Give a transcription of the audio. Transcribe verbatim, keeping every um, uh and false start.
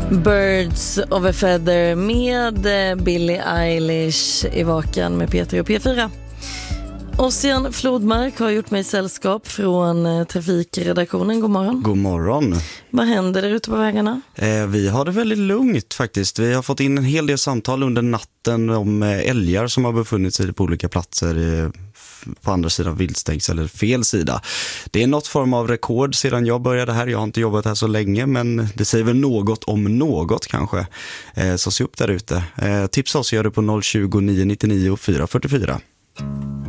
Birds of a Feather med Billie Eilish i Vaken med P tre och P fyra. Ossian Flodmark har gjort mig sällskap från trafikredaktionen. God morgon. God morgon. Vad händer där ute på vägarna? Eh, vi har det väldigt lugnt faktiskt. Vi har fått in en hel del samtal under natten om eh, älgar som har befunnit sig på olika platser eh, på andra sidan viltstängs eller fel sida. Det är något form av rekord sedan jag började här. Jag har inte jobbat här så länge, men det säger väl något om något kanske. Eh, så se upp där ute. Eh, tipsa oss, gör det på noll tjugo, nio nittionio, fyra fyrtiofyra.